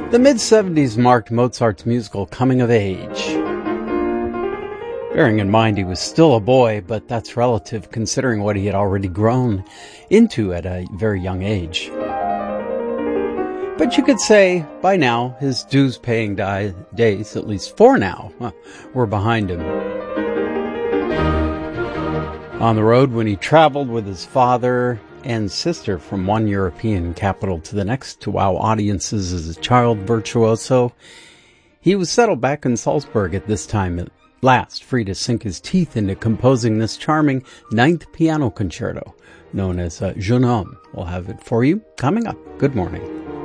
The mid-70s marked Mozart's musical coming of age. Bearing in mind he was still a boy, but that's relative considering what he had already grown into at a very young age. But you could say, by now, his dues-paying days, at least for now, were behind him. On the road, when he traveled with his father and sister from one European capital to the next to wow audiences as a child virtuoso, he was settled back in Salzburg at this time at last, free to sink his teeth into composing this charming ninth piano concerto known as Jeune Homme. We'll have it for you coming up. Good morning.